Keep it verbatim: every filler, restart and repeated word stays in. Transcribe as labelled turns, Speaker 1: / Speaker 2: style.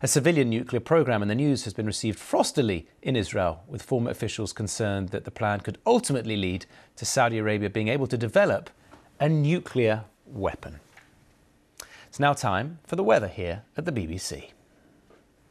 Speaker 1: A civilian nuclear program in the news has been received frostily in Israel, with former officials concerned that the plan could ultimately lead to Saudi Arabia being able to develop a nuclear weapon. It's now time for the weather here at the B B C.